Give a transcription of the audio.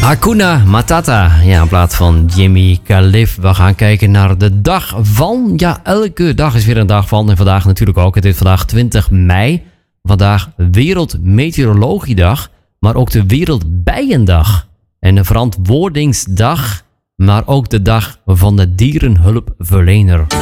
Hakuna Matata, ja, in plaats van Jimmy Khalif. We gaan kijken naar de dag van. Ja, elke dag is weer een dag van. En vandaag natuurlijk ook. Het is vandaag 20 mei. Vandaag Wereldmeteorologiedag. Maar ook de Wereldbijendag. En de Verantwoordingsdag. Maar ook de dag van de dierenhulpverlener.